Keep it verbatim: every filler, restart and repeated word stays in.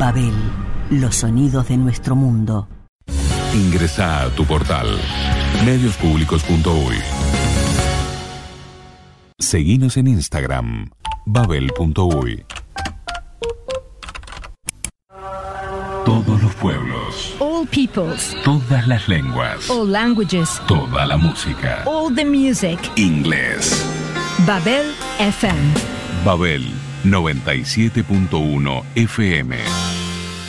Babel, los sonidos de nuestro mundo. Ingresá a tu portal medios públicos punto uy. Seguinos en Instagram, babel punto uy. Todos los pueblos. All peoples. Todas las lenguas. All languages. Toda la música. All the music. Inglés. Babel F M. Babel noventa y siete punto uno F M.